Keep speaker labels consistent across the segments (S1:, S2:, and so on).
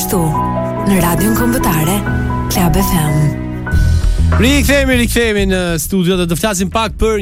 S1: këtu në Radion Kombëtare Club FM.
S2: Rikthehemi në studio dhe të flasim pak për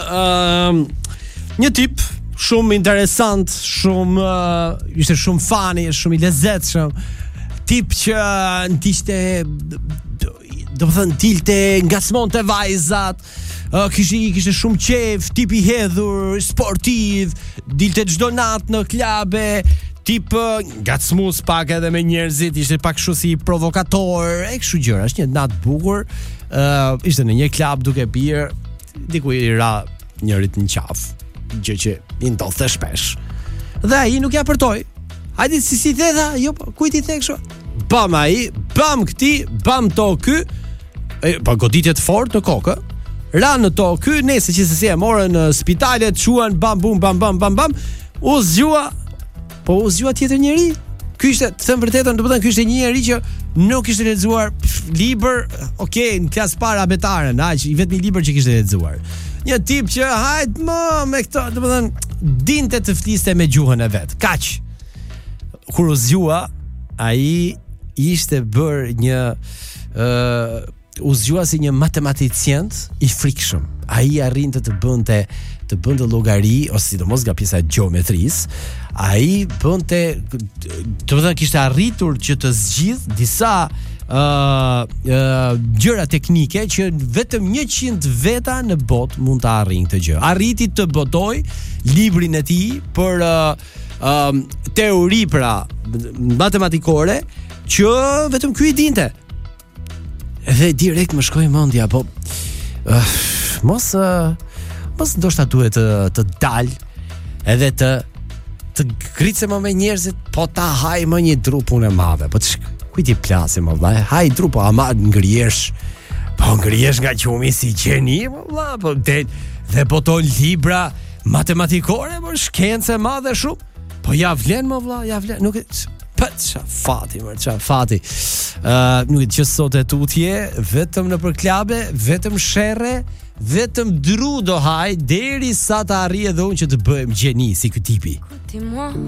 S2: një tip shumë interesant, ishte shumë fani, shumë i lezetshëm, tip që ndishte, do të thënë, dilte ngacmonte vajzat, kishte shumë qef, tip i hedhur, sportiv, dilte çdo natë në klabe, tip ngacmues pak edhe me njerëzit, ishte pak kështu si provokator, e kështu gjëra, është një natë bukur, ishte në një klab duke pirë, diku i ra njërit në qafë, gjë që i ndodhte shpesh. Dhe ai nuk ja përtoi. Hajde si the tha, jo, kujt i the kështu? Bam ai, bam këti, bam to ky. Pa goditje të fortë në kokë. Ra në to ky, nëse që se e morën në spitalet, shuan bam bum bam bam bam bam. U zgjua tjetër njeri. Ky ishte, të them vërtetën, do të thënë ky ishte një njeri që nuk kishte lexuar libër, okay, në klasë parë abetare, aq, i vetmi libër që kishte lexuar. Një tip që hajt më me këto, do të thënë, dinte të fliste me gjuhën e vet. Kaq. Kur u zgjua, ai ishte bër një u zgjua si një matematicien i frikshëm. Ai arrinte të bënte llogari, ose sidomos nga pjesa e gjeometrisë. Ai bënte, do të thënë, kishte arritur që të zgjidh disa gjëra teknike që vetëm 100 veta në botë mund të arrijnë këtë gjë. Arriti të botoj librin e tij për teori pra matematikore që vetëm ky i dinte. Dhe direkt më shkoi mendja, po mos ndoshta duhet të dal edhe të ngritse më me njerëzit, po ta haj më një dru punë e madhe. Po kujt i plasim vëllai? Haj dru, po ama ngrihesh. Po ngrihesh nga qumi si gjeni, vëllai, po dhe boton libra matematikore, po shkencë e madhe shumë. Po ja vlen më vëllai, ja vlen, nuk e fati. Nuk e që sot e tutje, vetëm në për klabe, vetëm sherre, vetëm dru do haj, deri sa të arri edhe unë që të bëhem gjeni si ky tipi.
S3: Écoutez-moi,